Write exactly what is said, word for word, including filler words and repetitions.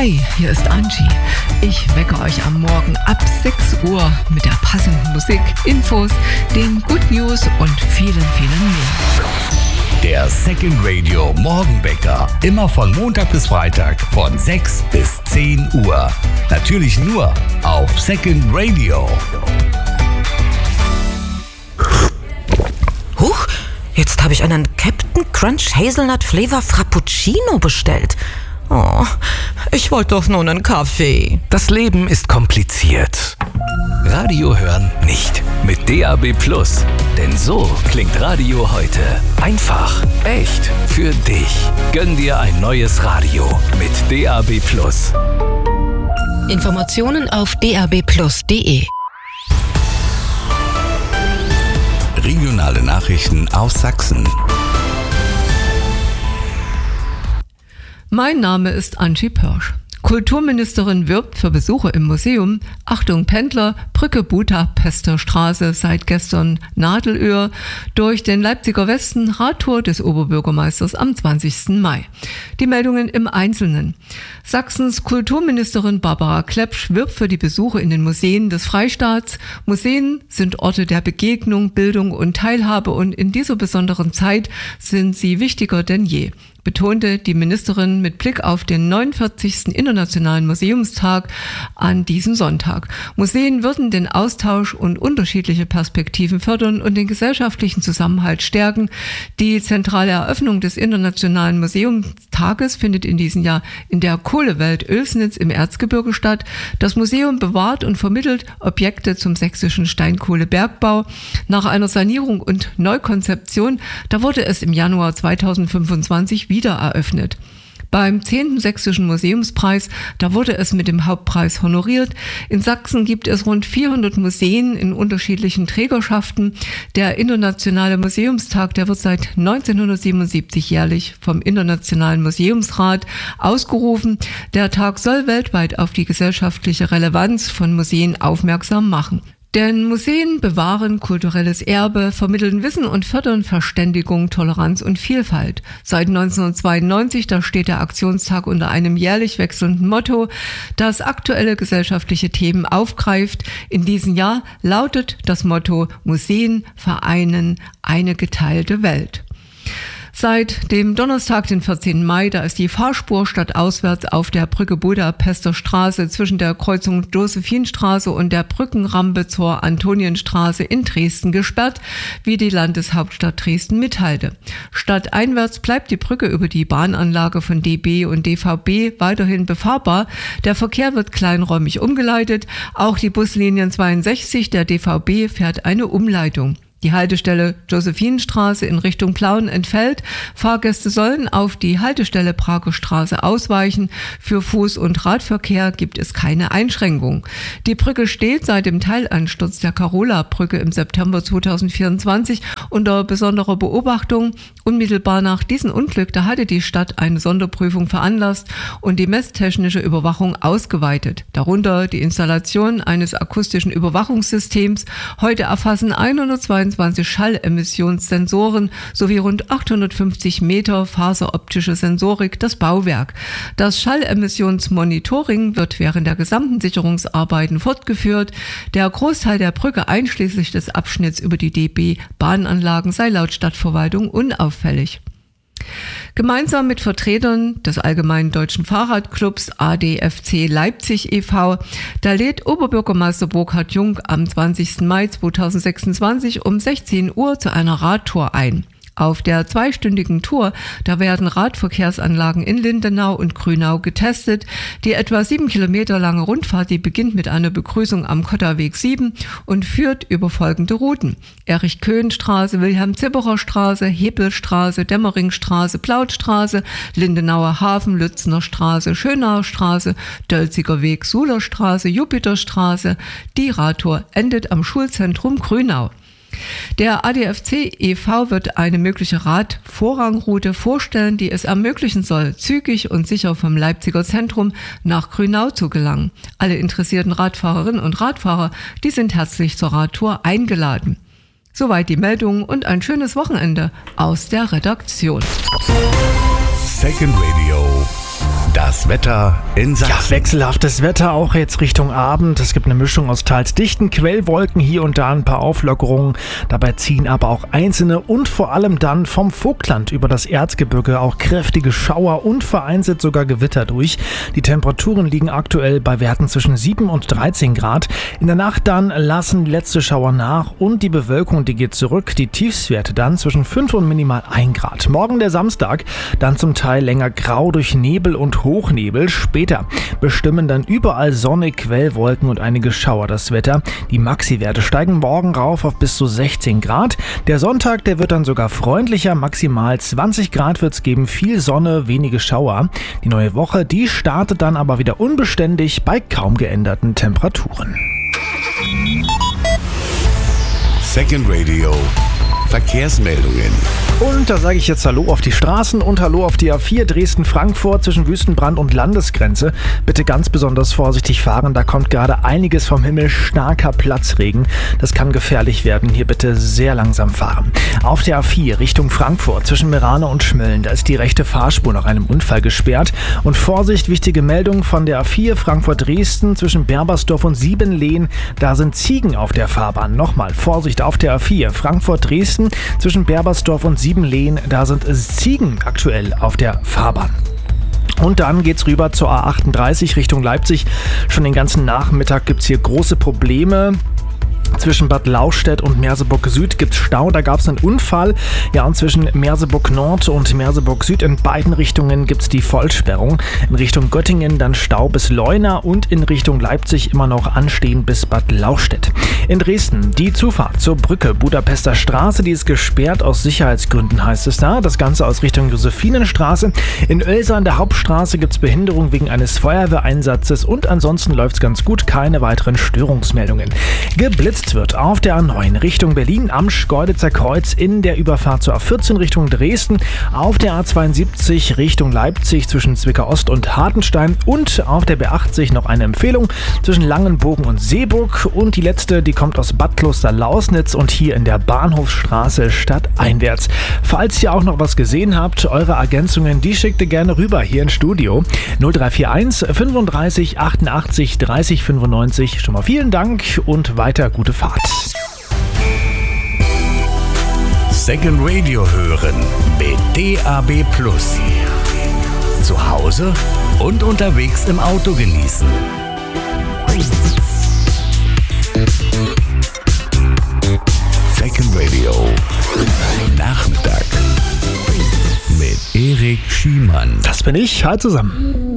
Hi, hier ist Angie. Ich wecke euch am Morgen ab sechs Uhr mit der passenden Musik, Infos, den Good News und vielen, vielen mehr. Der Second Radio Morgenwecker. Immer von Montag bis Freitag von sechs bis zehn Uhr. Natürlich nur auf Second Radio. Huch, jetzt habe ich einen Captain Crunch Hazelnut Flavor Frappuccino bestellt. Oh, ich wollte doch nur einen Kaffee. Das Leben ist kompliziert. Radio hören nicht mit D A B Plus. Denn so klingt Radio heute. Einfach, echt, für dich. Gönn dir ein neues Radio mit D A B Plus. Informationen auf d a b plus punkt d e. Regionale Nachrichten aus Sachsen. Mein Name ist Angie Pörsch. Kulturministerin wirbt für Besuche im Museum. Achtung Pendler, Brücke Budapester Straße seit gestern Nadelöhr durch den Leipziger Westen, Radtour des Oberbürgermeisters am zwanzigsten Mai. Die Meldungen im Einzelnen. Sachsens Kulturministerin Barbara Klepsch wirbt für die Besuche in den Museen des Freistaats. Museen sind Orte der Begegnung, Bildung und Teilhabe und in dieser besonderen Zeit sind sie wichtiger denn je, betonte die Ministerin mit Blick auf den neunundvierzigsten Internationalen Museumstag an diesem Sonntag. Museen würden den Austausch und unterschiedliche Perspektiven fördern und den gesellschaftlichen Zusammenhalt stärken. Die zentrale Eröffnung des Internationalen Museumstages findet in diesem Jahr in der Kohlewelt Oelsnitz im Erzgebirge statt. Das Museum bewahrt und vermittelt Objekte zum sächsischen Steinkohlebergbau. Nach einer Sanierung und Neukonzeption, da wurde es im Januar zweitausendfünfundzwanzig wieder eröffnet. Beim zehnten Sächsischen Museumspreis, da wurde es mit dem Hauptpreis honoriert. In Sachsen gibt es rund vierhundert Museen in unterschiedlichen Trägerschaften. Der Internationale Museumstag, der wird seit neunzehnhundertsiebenundsiebzig jährlich vom Internationalen Museumsrat ausgerufen. Der Tag soll weltweit auf die gesellschaftliche Relevanz von Museen aufmerksam machen. Denn Museen bewahren kulturelles Erbe, vermitteln Wissen und fördern Verständigung, Toleranz und Vielfalt. Seit neunzehnhundertzweiundneunzig, da steht der Aktionstag unter einem jährlich wechselnden Motto, das aktuelle gesellschaftliche Themen aufgreift. In diesem Jahr lautet das Motto: Museen vereinen eine geteilte Welt. Seit dem Donnerstag, den vierzehnten Mai, da ist die Fahrspur stadtauswärts auf der Brücke Budapester Straße zwischen der Kreuzung Josephinstraße und der Brückenrampe zur Antonienstraße in Dresden gesperrt, wie die Landeshauptstadt Dresden mitteilte. Stadteinwärts bleibt die Brücke über die Bahnanlage von D B und D V B weiterhin befahrbar. Der Verkehr wird kleinräumig umgeleitet. Auch die Buslinien zweiundsechzig der D V B fährt eine Umleitung. Die Haltestelle Josephinstraße in Richtung Plauen entfällt. Fahrgäste sollen auf die Haltestelle Prager Straße ausweichen. Für Fuß- und Radverkehr gibt es keine Einschränkung. Die Brücke steht seit dem Teilansturz der Karola-Brücke im September zweitausendvierundzwanzig unter besonderer Beobachtung. Unmittelbar nach diesem Unglück, da hatte die Stadt eine Sonderprüfung veranlasst und die messtechnische Überwachung ausgeweitet. Darunter die Installation eines akustischen Überwachungssystems. Heute erfassen hundertzweiundzwanzig Schallemissionssensoren sowie rund achthundertfünfzig Meter faseroptische Sensorik das Bauwerk. Das Schallemissionsmonitoring wird während der gesamten Sicherungsarbeiten fortgeführt. Der Großteil der Brücke einschließlich des Abschnitts über die D B-Bahnanlagen sei laut Stadtverwaltung unauffällig. Gemeinsam mit Vertretern des Allgemeinen Deutschen Fahrradclubs A D F C Leipzig e V, da lädt Oberbürgermeister Burkhard Jung am zwanzigsten Mai zweitausendsechsundzwanzig um sechzehn Uhr zu einer Radtour ein. Auf der zweistündigen Tour, da werden Radverkehrsanlagen in Lindenau und Grünau getestet. Die etwa sieben Kilometer lange Rundfahrt, die beginnt mit einer Begrüßung am Kotterweg sieben und führt über folgende Routen: Erich-Köhn-Straße, Wilhelm-Zibberer-Straße, Hebelstraße, Dämmeringstraße, Plautstraße, Lindenauer Hafen, Lützner Straße, Schönauer Straße, Dölziger Weg, Suhler Straße, Jupiterstraße. Die Radtour endet am Schulzentrum Grünau. Der A D F C e V wird eine mögliche Radvorrangroute vorstellen, die es ermöglichen soll, zügig und sicher vom Leipziger Zentrum nach Grünau zu gelangen. Alle interessierten Radfahrerinnen und Radfahrer, die sind herzlich zur Radtour eingeladen. Soweit die Meldung und ein schönes Wochenende aus der Redaktion. Second Radio Das Wetter in Sachsen. Ja, wechselhaftes Wetter, auch jetzt Richtung Abend. Es gibt eine Mischung aus teils dichten Quellwolken, hier und da ein paar Auflockerungen. Dabei ziehen aber auch einzelne und vor allem dann vom Vogtland über das Erzgebirge auch kräftige Schauer und vereinzelt sogar Gewitter durch. Die Temperaturen liegen aktuell bei Werten zwischen sieben und dreizehn Grad. In der Nacht dann lassen letzte Schauer nach und die Bewölkung, die geht zurück. Die Tiefstwerte dann zwischen fünf und minimal ein Grad. Morgen der Samstag, dann zum Teil länger grau durch Nebel und Hochnebel. Später bestimmen dann überall Sonne, Quellwolken und einige Schauer das Wetter. Die Maxi-Werte steigen morgen rauf auf bis zu sechzehn Grad. Der Sonntag, der wird dann sogar freundlicher. Maximal zwanzig Grad wird es geben, viel Sonne, wenige Schauer. Die neue Woche, die startet dann aber wieder unbeständig bei kaum geänderten Temperaturen. Second Radio Verkehrsmeldungen. Und da sage ich jetzt Hallo auf die Straßen und Hallo auf die A vier Dresden-Frankfurt zwischen Wüstenbrand und Landesgrenze. Bitte ganz besonders vorsichtig fahren, da kommt gerade einiges vom Himmel, starker Platzregen. Das kann gefährlich werden, hier bitte sehr langsam fahren. Auf der A vier Richtung Frankfurt zwischen Meranau und Schmölln, da ist die rechte Fahrspur nach einem Unfall gesperrt. Und Vorsicht, wichtige Meldung von der A vier Frankfurt-Dresden zwischen Berbersdorf und Siebenlehn, da sind Ziegen auf der Fahrbahn. Nochmal Vorsicht auf der A vier Frankfurt-Dresden zwischen Berbersdorf und Siebenlehn, da sind Ziegen aktuell auf der Fahrbahn. Und dann geht's rüber zur A achtunddreißig Richtung Leipzig. Schon den ganzen Nachmittag gibt's hier große Probleme. Zwischen Bad Lauchstädt und Merseburg Süd gibt's Stau, da gab's einen Unfall. Ja, und zwischen Merseburg Nord und Merseburg Süd in beiden Richtungen gibt's die Vollsperrung. In Richtung Göttingen dann Stau bis Leuna und in Richtung Leipzig immer noch anstehen bis Bad Lauchstädt. In Dresden die Zufahrt zur Brücke Budapester Straße, die ist gesperrt aus Sicherheitsgründen, heißt es da. Das Ganze aus Richtung Josephinenstraße. In Oelsa an der Hauptstraße gibt's Behinderung wegen eines Feuerwehreinsatzes und ansonsten läuft's ganz gut, keine weiteren Störungsmeldungen. Geblitzt wird auf der A neun Richtung Berlin am Schkeuditzer Kreuz in der Überfahrt zur A vierzehn Richtung Dresden, auf der A zweiundsiebzig Richtung Leipzig zwischen Zwickau Ost und Hartenstein und auf der B achtzig noch eine Empfehlung zwischen Langenbogen und Seeburg und die letzte, die kommt aus Bad Kloster-Lausnitz und hier in der Bahnhofsstraße stadteinwärts. Falls ihr auch noch was gesehen habt, eure Ergänzungen, die schickt ihr gerne rüber hier ins Studio. null drei vier eins fünfunddreißig achtundachtzig dreißig fünfundneunzig. Schon mal vielen Dank und weiter gute Fahrt. Second Radio hören mit D A B Plus. Zu Hause und unterwegs im Auto genießen. Second Radio Nachmittag mit Erik Schiemann. Das bin ich. Hi zusammen.